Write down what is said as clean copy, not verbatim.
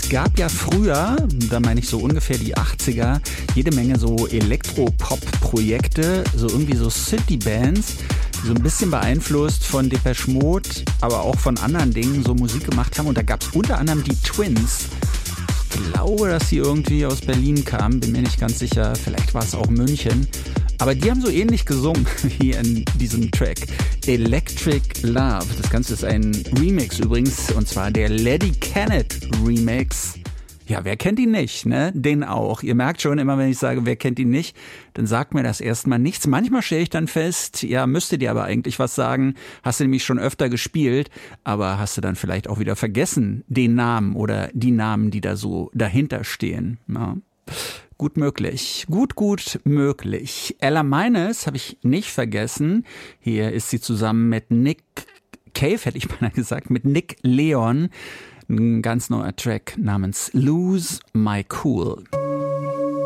Es gab ja früher, da meine ich so ungefähr die 80er, jede Menge so Elektropop-Projekte, so irgendwie so City-Bands, die so ein bisschen beeinflusst von Depeche Mode, aber auch von anderen Dingen so Musik gemacht haben. Und da gab es unter anderem die Twins. Ich glaube, dass sie irgendwie aus Berlin kamen, bin mir nicht ganz sicher. Vielleicht war es auch München. Aber die haben so ähnlich gesungen wie in diesem Track. Electric Love. Das Ganze ist ein Remix übrigens, und zwar der Laddie Kennett Remix. Ja, wer kennt ihn nicht, ne? Den auch. Ihr merkt schon immer, wenn ich sage, wer kennt ihn nicht, dann sagt mir das erstmal nichts. Manchmal stelle ich dann fest, ja, müsste dir aber eigentlich was sagen. Hast du nämlich schon öfter gespielt, aber hast du dann vielleicht auch wieder vergessen, den Namen oder die Namen, die da so dahinter stehen. Ja. Gut möglich. Gut möglich. Ella Minus habe ich nicht vergessen. Hier ist sie zusammen mit Nick Cave, hätte ich mal gesagt, mit Nick Leon. Ein ganz neuer Track namens Lose My Cool.